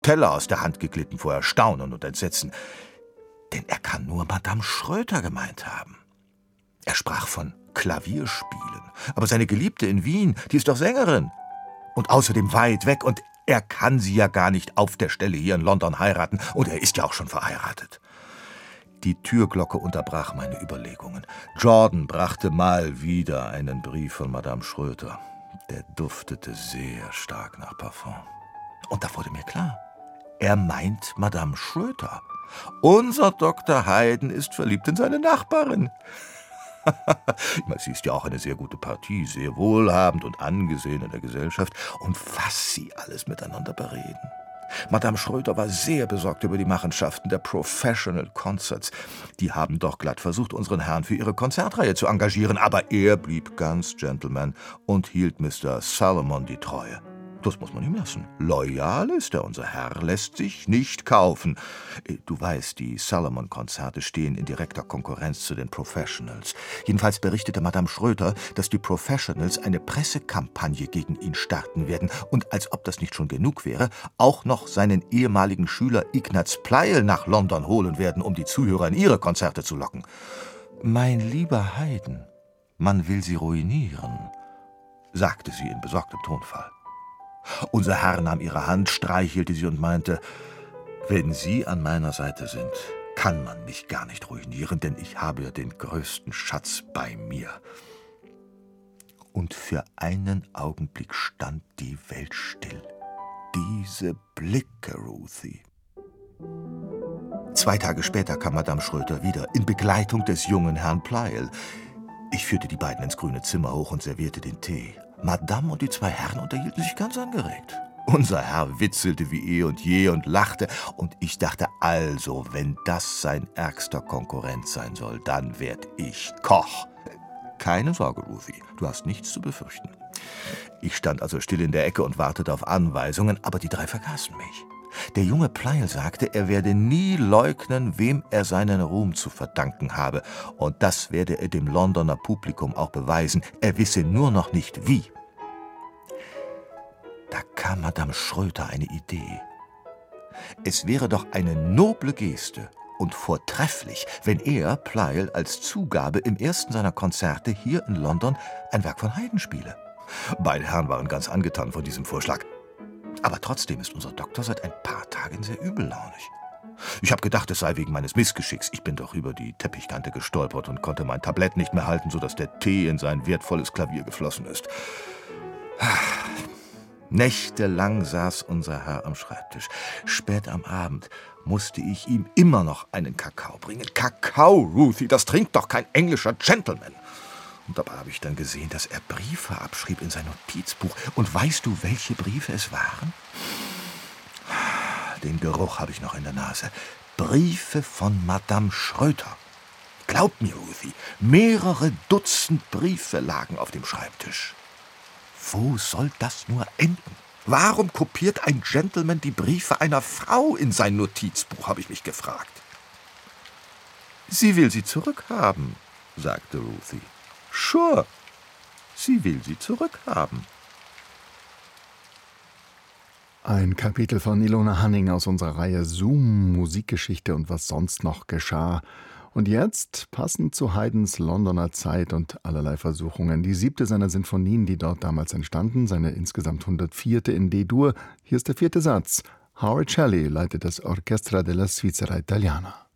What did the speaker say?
Teller aus der Hand geglitten vor Erstaunen und Entsetzen. Denn er kann nur Madame Schröter gemeint haben. Er sprach von Klavierspielen. Aber seine Geliebte in Wien, die ist doch Sängerin. Und außerdem weit weg. Und er kann sie ja gar nicht auf der Stelle hier in London heiraten. Und er ist ja auch schon verheiratet. Die Türglocke unterbrach meine Überlegungen. Jordan brachte mal wieder einen Brief von Madame Schröter. Der duftete sehr stark nach Parfum. Und da wurde mir klar, er meint Madame Schröter. Unser Dr. Heyden ist verliebt in seine Nachbarin. Ich meine, sie ist ja auch eine sehr gute Partie, sehr wohlhabend und angesehen in der Gesellschaft. Und was sie alles miteinander bereden. Madame Schröter war sehr besorgt über die Machenschaften der Professional Concerts. Die haben doch glatt versucht, unseren Herrn für ihre Konzertreihe zu engagieren, aber er blieb ganz Gentleman und hielt Mr. Salomon die Treue. Das muss man ihm lassen. Loyal ist er, unser Herr, lässt sich nicht kaufen. Du weißt, die Salomon-Konzerte stehen in direkter Konkurrenz zu den Professionals. Jedenfalls berichtete Madame Schröter, dass die Professionals eine Pressekampagne gegen ihn starten werden und, als ob das nicht schon genug wäre, auch noch seinen ehemaligen Schüler Ignaz Pleil nach London holen werden, um die Zuhörer in ihre Konzerte zu locken. Mein lieber Heyden, man will sie ruinieren, sagte sie in besorgtem Tonfall. Unser Herr nahm ihre Hand, streichelte sie und meinte, wenn Sie an meiner Seite sind, kann man mich gar nicht ruinieren, denn ich habe ja den größten Schatz bei mir. Und für einen Augenblick stand die Welt still. Diese Blicke, Ruthie. 2 Tage später kam Madame Schröter wieder, in Begleitung des jungen Herrn Pleil. Ich führte die beiden ins grüne Zimmer hoch und servierte den Tee. Madame und die 2 Herren unterhielten sich ganz angeregt. Unser Herr witzelte wie eh und je und lachte. Und ich dachte, also, wenn das sein ärgster Konkurrent sein soll, dann werd ich Koch. Keine Sorge, Ruthie, du hast nichts zu befürchten. Ich stand also still in der Ecke und wartete auf Anweisungen, aber die 3 vergaßen mich. Der junge Pleil sagte, er werde nie leugnen, wem er seinen Ruhm zu verdanken habe. Und das werde er dem Londoner Publikum auch beweisen. Er wisse nur noch nicht, wie. Da kam Madame Schröter eine Idee. Es wäre doch eine noble Geste und vortrefflich, wenn er, Pleil, als Zugabe im ersten seiner Konzerte hier in London ein Werk von Heyden spiele. Beide Herren waren ganz angetan von diesem Vorschlag. Aber trotzdem ist unser Doktor seit ein paar Tagen sehr übellaunig. Ich habe gedacht, es sei wegen meines Missgeschicks. Ich bin doch über die Teppichkante gestolpert und konnte mein Tablett nicht mehr halten, sodass der Tee in sein wertvolles Klavier geflossen ist. Nächtelang saß unser Herr am Schreibtisch. Spät am Abend musste ich ihm immer noch einen Kakao bringen. Kakao, Ruthie, das trinkt doch kein englischer Gentleman. Und dabei habe ich dann gesehen, dass er Briefe abschrieb in sein Notizbuch. Und weißt du, welche Briefe es waren? Den Geruch habe ich noch in der Nase. Briefe von Madame Schröter. Glaub mir, Ruthie, mehrere Dutzend Briefe lagen auf dem Schreibtisch. Wo soll das nur enden? Warum kopiert ein Gentleman die Briefe einer Frau in sein Notizbuch, habe ich mich gefragt. Sie will sie zurückhaben, sagte Ruthie. Sure, sie will sie zurückhaben. Ein Kapitel von Ilona Hanning aus unserer Reihe Zoom, Musikgeschichte und was sonst noch geschah. Und jetzt, passend zu Haydns Londoner Zeit und allerlei Versuchungen, die 7. seiner Sinfonien, die dort damals entstanden, seine insgesamt 104. in D-Dur. Hier ist der 4. Satz. Howard Shelley leitet das Orchestra della Svizzera Italiana.